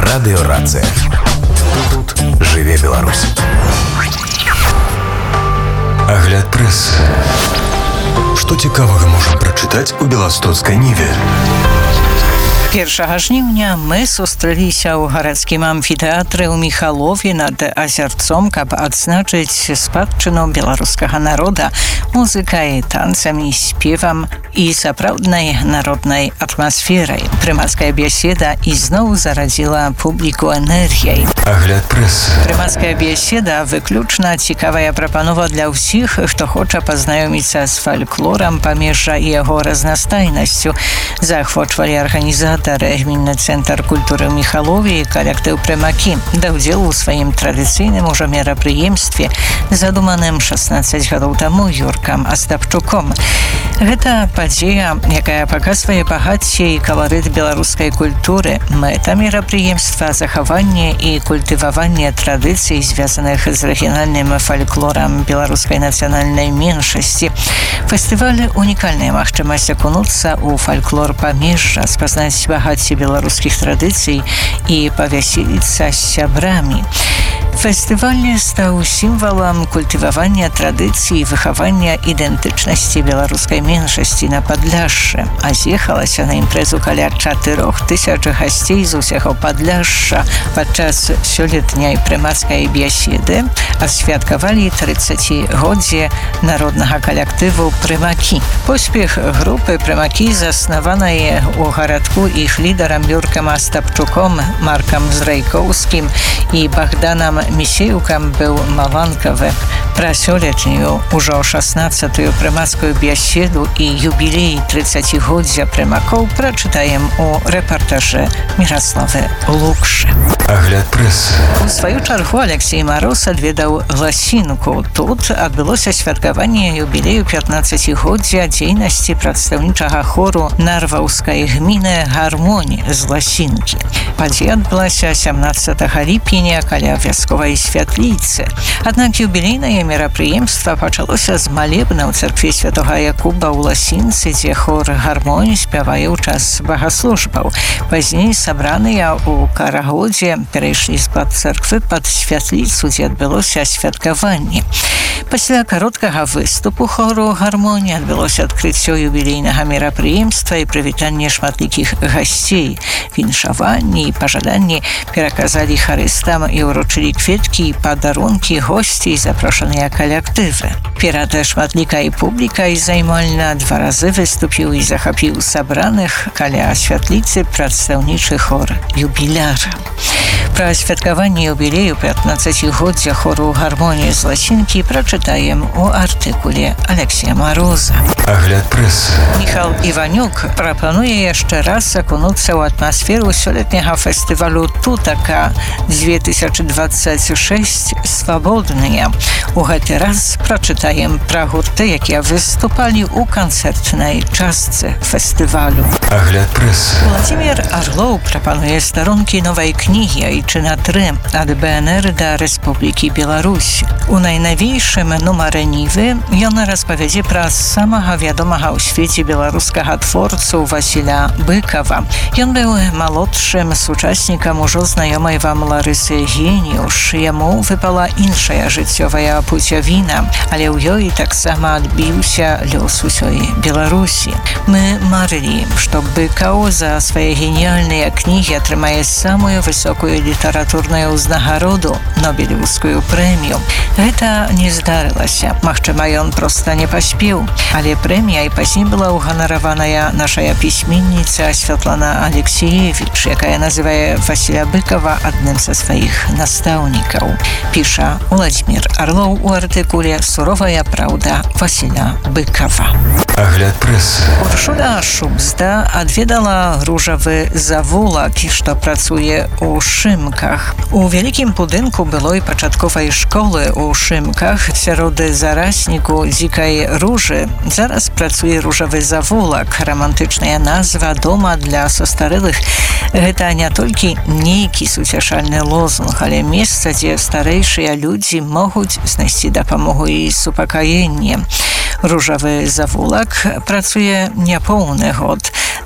Радыёрацыя. Тут жыве Беларусь. Агляд прэсы. Што цікавага можам прачытаць у беластоцкай Ніве? 1 жніўня мы сустрэліся ў гарадскім амфітэатры ў Міхалове над азярцом, каб адзначыць спадчыну беларускага народа музыкай, танцамі, спевам і сапраўднай народнай атмасферай. Прымацкая бяседа ізноў зарадзіла публіку энергіяй. Агляд прэсы. Прымацкая бяседа выключна цікавая прапанова для ўсіх, хто хоча пазнаёміцца з фальклорам памежжа і яго разнастайнасцю. Заахвочвалі арганізатары Гмінны цэнтр культуры ў Міхалове і калектыў «Прымакі» да ўдзелу ў сваім традыцыйным ужо мерапрыемстве, задуманым 16 гадоў таму Юркам Астапчуком. Гэта падзея, якая паказвае багацце і каларыт беларускай культуры. Мэта мерапрыемства — захаванне і культываванне традыцый, звязаных з рэгіянальным фальклорам беларускай нацыянальнай меншасці. Фестываль — унікальная магчымасць акунуцца ў фальклор памежжа, спазнаць багацце беларускіх традыцый і павяселіцца з сябрамі. Фестываль стаў сімвалам культывавання традыцый і выхавання ідэнтычнасці беларускай меншасці на Падляшшы. А з'ехалася на імпрэзу каля 4000 гасцей з усяго Падляшша. Падчас сёлетняй прымацкай бяседы асвяткавалі 30-годдзе народнага калектыву «Прымакі». Поспех групы «Прымакі», заснаванай у гарадку іх лідарам Юркам Астапчуком, Маркам Зрайкоўскім і Богданам Місеюкам, быў маланкавы. Пра сёлетнюю, ужо 16-ю прымацкую бяседу і юбілей 30-годдзя прымакоў прачытаем у рэпартажы Міраславы Лукшы. Агляд прэсы. У сваю чаргу Алексей Мароз адведаў Ласінку. Тут адбылося святкаванне юбілею 15-годдзя дзейнасці прадстаўнічага хору Нарваўскай гміны «Гармонь» з Ласінкі. Падзея адбылася 17 ліпеня каля вясковай святліцы. Аднак юбілейнае мерапрыемства пачалося з малебна ў царкве святога Якуба ў Ласінцы, дзе хор «Гармонь» спявае ў час багаслужбаў. Пазней сабраныя ў карагодзе перайшлі з-пад царквы пад святліцу, дзе адбылося святкаванне. Пасля кароткага выступу хору «Гармонь» адбылося адкрыццё юбілейнага мерапрыемства і прывітанне шматлікіх гасцей. Віншаванні і пажаданні пераказалі харыстам і ўручылі кветкі і падарункі госці і запрошаныя калектывы. Перад шматлікай публікай займальна 2 разы выступіў і захапіў сабраных каля святліцы прадстаўнічы хор «Юбіляр». Пра святкаванне юбілею 15-годдзя хору «Гармонь» з Ласінкі прачытаем у артыкуле Алексея Мароза. Агляд прэсы. Міхал Іванюк прапануе яшчэ раз акунуцца ў атмасферу сёлетняга фестывалю «Тутака» 2026 «Свабодныя». У гэты раз прачытаем пра гурты, якія выступалі ў канцэртнай частцы фестывалю. Агляд прэсы. Владимир Орлоў прапануе старонкі новай кнігі «Айчына 3» ад БНР да Рэспублікі Беларусь. У найнавейшым нумары Нівы ён распавядзе пра самага вядомага ў свеце беларускага творцу Васіля Быкава. Ён быў малодшым сучаснікам ужо знаёмай вам Ларысы Геніуш. Яму выпала іншая жыццёвая пуцявіна, але ў ёй таксама адбіўся лёс усёй Беларусі. Мы марылі, што Быкаў за свае геніяльныя кнігі атрымае самую высокую літаратурную ўзнагароду — Нобелеўскую прэмію. Гэта не здарылася. Магчыма, ён проста не паспеў. Але прэмія і пазней была ўганараваная нашая пісьменніца Святлана Алексеевич, якая называе Васіля Быкава адным са сваіх настаўнікаў. Піша Владимир Орлоў у артыкуле «Суровая праўда Васіля Быкава». Агляд прэсы. Уршула Шубзда адведала ружавы завулак, што працуе ў Шымках. У вялікім будынку былой пачатковай школы ў Шымках сярод зарасніку дзікай ружы зараз працуе ружавы завулак. Романтычная назва дома для састарэлых. Гэта не толькі нейкі суцяшальны лозунг, але месца, дзе старэйшыя людзі могуць знайсці дапамогу і супакаенне. Różowy zawulak pracuje niepełny gод.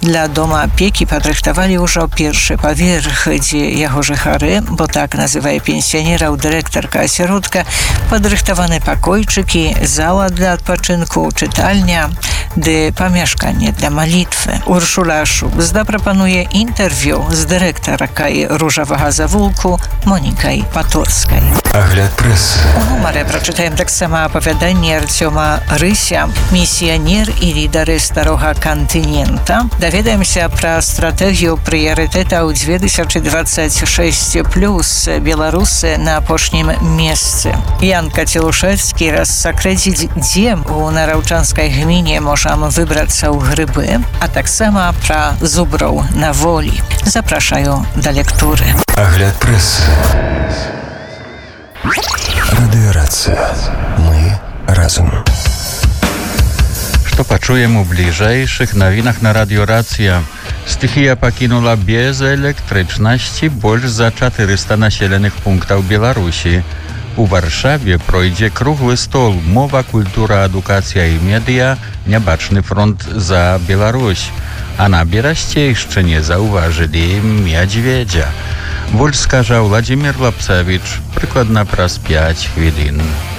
Dla Doma Apieki падрыхтавалі ўжо першы паверх, дзе яго жыхары, бо так называе пенсіянераў дырэктарка асяродка, падрыхтаваны пакойчыкі, зала для адпачынку, чытальня, ды памяшканне для малітвы. Уршула Шубзда прапануе інтэрв'ю з дырэктаркай ружавага завулку Монікай Паторскай. Агляд прэсы. У нумары прачытаем таксама апавяданне Арцёма Рыся, місіянер і лідары старога кантынента. Даведаемся пра стратэгію прыярытэтаў 2026+, беларусы на апошнім месцы. Ян Кацелушевскі рассакрэціць, дзе у нараўчанскай гміне можам выбрацца ў грыбы, а таксама пра зуброў на волі. Запрашаю да лектуры. Агляд прэсы. Радыёрацыя. Мы разам. Што пачуем у бліжэйшых навінах на радыёрацыя. Стыхія пакінула без электрычнасці больш за 400 населеных пунктаў Беларусі. У Варшаве пройдзе круглы стол «Мова, культура, адукацыя і медыа. Нябачны фронт за Беларусь». А на Берасцейшчыне заўважылі мядзведзя. Больш скажа Владзімір Лапцавіч прыкладна праз 5 хвілін.